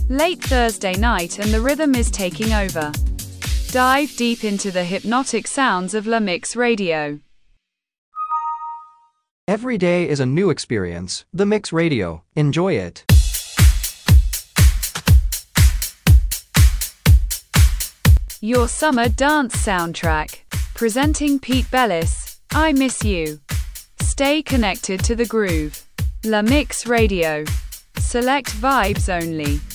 Late Thursday night and the rhythm is taking over. Dive deep into the hypnotic sounds of La Mix Radio. Every day is a new experience. The Mix Radio. Enjoy it. Your summer dance soundtrack. Presenting Pete Bellis, I Miss You. Stay connected to the groove. La Mix Radio. Select vibes only.